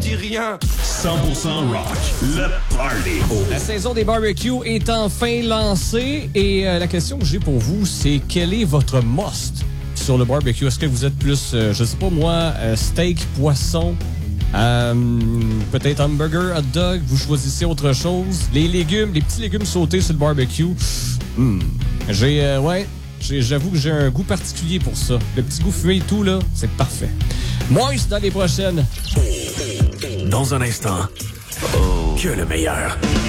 dis rien. 100% rock, le party. La saison des barbecues est enfin lancée et la question que j'ai pour vous, c'est quel est votre must sur le barbecue? Est-ce que vous êtes plus, je sais pas moi, steak, poisson, peut-être hamburger, hot dog, vous choisissez autre chose? Les légumes, les petits légumes sautés sur le barbecue. J'avoue que j'ai un goût particulier pour ça. Le petit goût fumé et tout, là, c'est parfait. Moist dans les prochaines. Dans un instant, que le meilleur.